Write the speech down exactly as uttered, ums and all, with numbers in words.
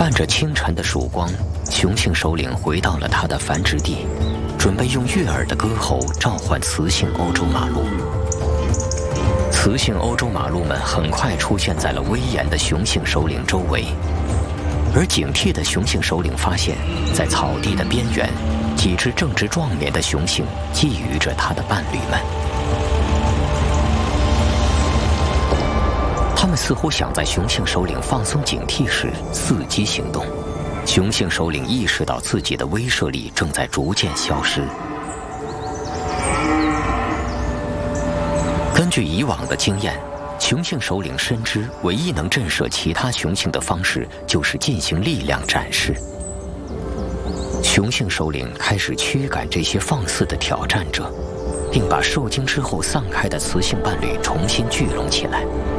伴着清晨的曙光，雄性首领回到了他的繁殖地，准备用悦耳的歌喉召唤雌性欧洲马鹿。雌性欧洲马鹿们很快出现在了威严的雄性首领周围，而警惕的雄性首领发现，在草地的边缘，几只正值壮年的雄性觊觎着他的伴侣们。他们似乎想在雄性首领放松警惕时伺机行动。雄性首领意识到自己的威慑力正在逐渐消失。根据以往的经验，雄性首领深知唯一能震慑其他雄性的方式就是进行力量展示。雄性首领开始驱赶这些放肆的挑战者，并把受惊之后散开的雌性伴侣重新聚拢起来。